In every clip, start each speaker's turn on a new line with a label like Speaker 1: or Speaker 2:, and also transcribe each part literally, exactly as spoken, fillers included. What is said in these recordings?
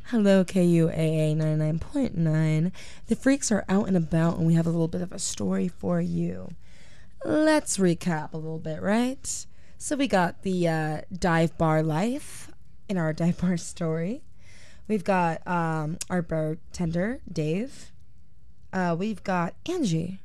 Speaker 1: Hello, K U A A ninety-nine point nine. The freaks are out and about, and we have a little bit of a story for you. Let's recap a little bit, right? So we got the uh, dive bar life in our dive bar story. We've got um, our bartender, Dave. Uh, we've got Angie,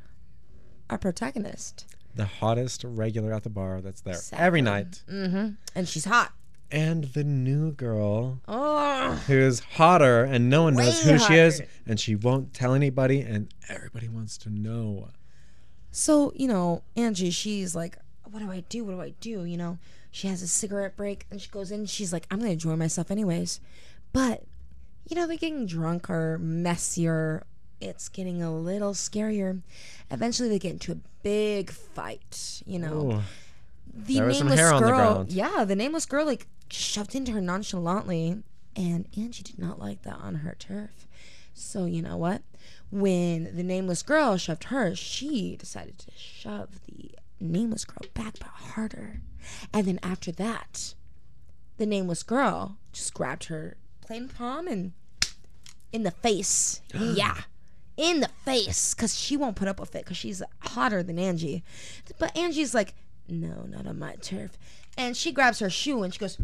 Speaker 1: our protagonist.
Speaker 2: The hottest regular at the bar that's there
Speaker 1: Exactly.
Speaker 2: every night.
Speaker 1: Mm-hmm. And she's hot.
Speaker 2: And the new girl
Speaker 1: Oh,
Speaker 2: who's hotter and no one
Speaker 1: way
Speaker 2: knows who she is.
Speaker 1: hotter.
Speaker 2: And she won't tell anybody and everybody wants to know.
Speaker 1: So, you know, Angie, she's like, what do I do? What do I do? You know, she has a cigarette break and she goes in. She's like, I'm going to enjoy myself anyways. But, you know, they're getting drunker, messier. It's getting a little scarier. Eventually they get into a big fight, you know.
Speaker 2: Ooh,
Speaker 1: the
Speaker 2: there was some
Speaker 1: nameless
Speaker 2: hair on the
Speaker 1: girl.
Speaker 2: ground.
Speaker 1: Yeah, the nameless girl like shoved into her nonchalantly, and Angie did not like that on her turf. So you know what? When the nameless girl shoved her, she decided to shove the nameless girl back but harder. And then after that, the nameless girl just grabbed her plain palm and in the face. Yeah. In the face, because she won't put up with it, because she's hotter than Angie. But Angie's like, no, not on my turf. And she grabs her shoe and she goes,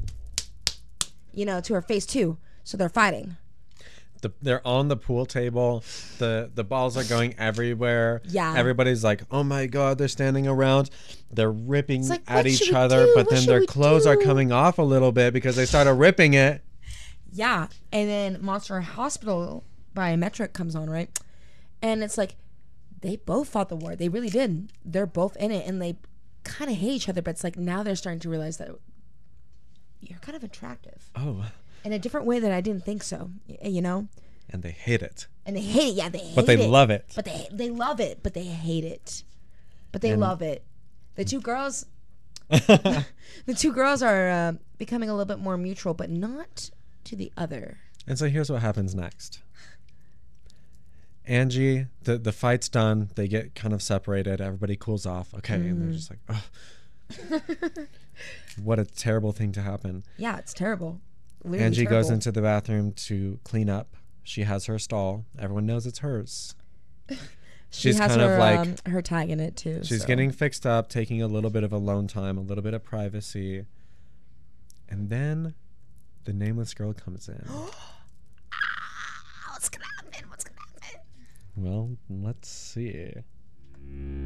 Speaker 1: you know, to her face too. So they're fighting.
Speaker 2: The, they're on the pool table. The the balls are going everywhere.
Speaker 1: Yeah.
Speaker 2: Everybody's like, oh my God, they're standing around. They're ripping
Speaker 1: like,
Speaker 2: at
Speaker 1: what
Speaker 2: each
Speaker 1: should we
Speaker 2: other,
Speaker 1: do?
Speaker 2: but
Speaker 1: What
Speaker 2: then
Speaker 1: should
Speaker 2: their
Speaker 1: we
Speaker 2: clothes are
Speaker 1: do?
Speaker 2: coming off a little bit because they started ripping it.
Speaker 1: Yeah. And then Monster Hospital Biometric comes on, right? And it's like, they both fought the war. They really did. They're both in it, and they kind of hate each other, but it's like now they're starting to realize that you're kind of attractive
Speaker 2: Oh.
Speaker 1: in a different way that I didn't think so, y- you know?
Speaker 2: And they hate it.
Speaker 1: And they hate it. Yeah, they hate it.
Speaker 2: But they love it.
Speaker 1: But they they love it, but they hate it. But they
Speaker 2: And-
Speaker 1: love it. The two girls, the two girls are uh, becoming a little bit more mutual, but not to the other.
Speaker 2: And so here's what happens next. Angie, the, the fight's done. They get kind of separated. Everybody cools off. Okay.
Speaker 1: Mm.
Speaker 2: And they're just like, oh. What a terrible thing to happen.
Speaker 1: Yeah, it's terrible. Literally
Speaker 2: Angie
Speaker 1: terrible.
Speaker 2: goes into the bathroom to clean up. She has her stall. Everyone knows it's hers.
Speaker 1: She
Speaker 2: She's
Speaker 1: has
Speaker 2: kind
Speaker 1: her,
Speaker 2: of like,
Speaker 1: um, her tag in it too.
Speaker 2: she's
Speaker 1: so.
Speaker 2: getting fixed up, taking a little bit of alone time, a little bit of privacy. And then the nameless girl comes in.
Speaker 1: What's gonna happen? What's gonna happen?
Speaker 2: Well, let's see.